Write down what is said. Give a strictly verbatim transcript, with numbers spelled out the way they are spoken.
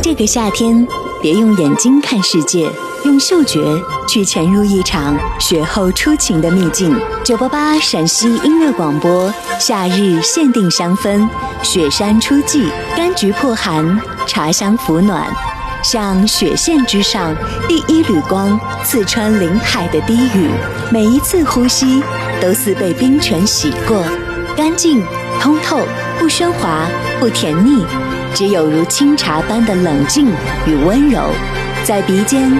这个夏天，别用眼睛看世界，用嗅觉去潜入一场雪后初晴的秘境。九八八陕西音乐广播，夏日限定香氛，雪山初霁，柑橘破寒，茶香抚暖。像雪线之上第一缕光，刺穿林海的低语，每一次呼吸都似被冰泉洗过，干净通透，不喧哗，不甜腻，只有如清茶般的冷静与温柔，在鼻尖